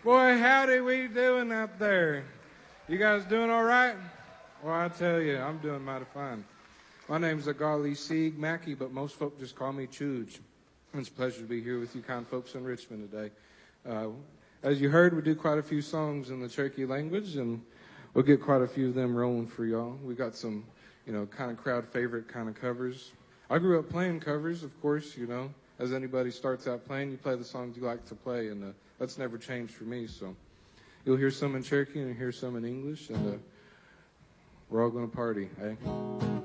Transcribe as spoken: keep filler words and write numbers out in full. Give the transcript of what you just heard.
Boy, howdy we doing out there? You guys doing all right? Well, I tell you, I'm doing mighty fine. My name's Agali Sieg Mackey, but most folk just call me Chooge. It's a pleasure to be here with you kind folks in Richmond today. Uh, as you heard, we do quite a few songs in the Cherokee language, and we'll get quite a few of them rolling for y'all. We got some, you know, kind of crowd favorite kind of covers. I grew up playing covers, of course, you know. As anybody starts out playing, you play the songs you like to play, and uh, that's never changed for me. So you'll hear some in Cherokee and you'll hear some in English, and uh, we're all going to party, eh?